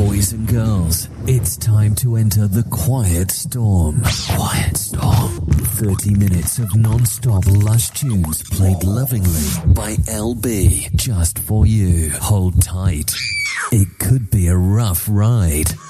Boys and girls, it's time to enter the Quiet Storm. Quiet Storm. 30 minutes of non-stop lush tunes played lovingly by LB, just for you. Hold tight. It could be a rough ride.